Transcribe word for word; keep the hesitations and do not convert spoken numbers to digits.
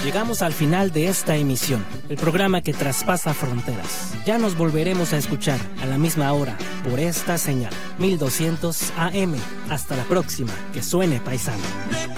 Llegamos al final de esta emisión, el programa que traspasa fronteras. Ya nos volveremos a escuchar a la misma hora por esta señal, mil doscientos A M. Hasta la próxima, que suene paisano.